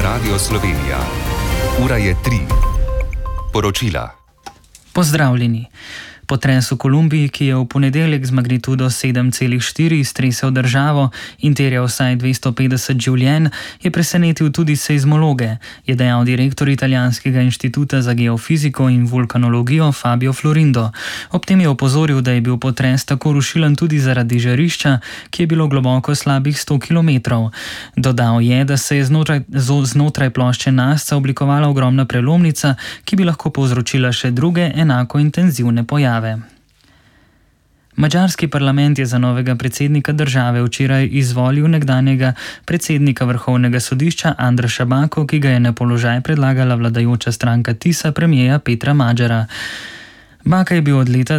Radio Slovenija. Ura je 3. Poročila. Pozdravljeni. Potres v Kolumbiji, ki je v ponedeljek z magnitudo 7,4 stresel državo in terjal vsaj 250 življenj, je presenetil tudi seizmologe, je dejal direktor Italijanskega inštituta za geofiziko in vulkanologijo Fabio Florindo. Ob tem je opozoril, da je bil potres tako rušilen tudi zaradi žarišča, ki je bilo globoko slabih 100 km. Dodal je, da se je znotraj plošče Nasca oblikovala ogromna prelomnica, ki bi lahko povzročila še druge enako intenzivne pojave. Madžarski parlament je za novega predsednika države včeraj izvolil nekdanjega predsednika Vrhovnega sodišča Andraša Bako, ki ga je na položaj predlagala vladajoča stranka TISA premierja Petra Madžara. Baka je bil od leta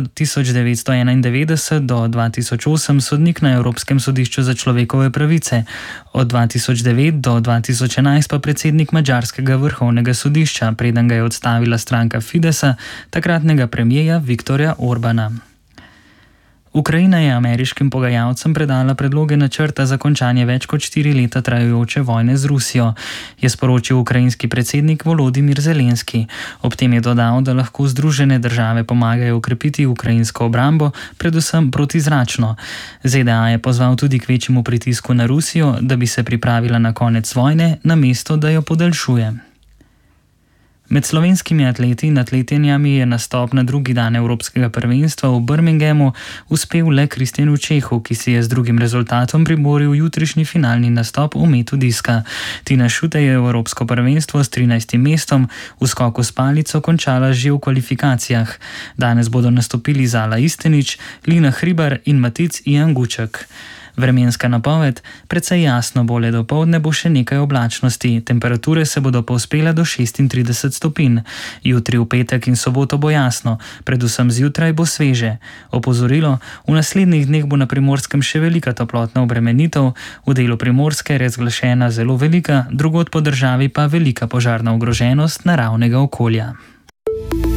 1991 do 2008 sodnik na Evropskem sodišču za človekove pravice, od 2009 do 2011 pa predsednik madžarskega vrhovnega sodišča, preden ga je odstavila stranka Fidesa, takratnega premierja Viktorja Orbana. Ukrajina je ameriškim pogajalcem predala predloge načrta za končanje več kot 4 leta trajajoče vojne z Rusijo, je sporočil ukrajinski predsednik Volodimir Zelenski. Ob tem je dodal, da lahko Združene države pomagajo okrepiti ukrajinsko obrambo, predvsem protizračno. ZDA je pozval tudi k večjemu pritisku na Rusijo, da bi se pripravila na konec vojne, namesto da jo podaljšuje. Med slovenskimi atleti in atletinjami je nastop na drugi dan Evropskega prvenstva v Birminghamu uspel le Kristjanu Čehu, ki si je z drugim rezultatom priboril jutrišnji finalni nastop v metu diska. Tina Šutej je v Evropsko prvenstvo s 13. mestom v skoku s palico končala že v kvalifikacijah. Danes bodo nastopili Zala Istenič, Lina Hribar in Matic Ianguček. Vremenska napoved: precej jasno, bolje dopoldne bo še nekaj oblačnosti, temperature se bodo povzpele do 36 stopinj. Jutri v petek in soboto bo jasno, predvsem zjutraj bo sveže. Opozorilo: v naslednjih dneh bo na Primorskem še velika toplotna obremenitev, v delu Primorske je razglašena zelo velika, drugod po državi pa velika požarna ogroženost naravnega okolja.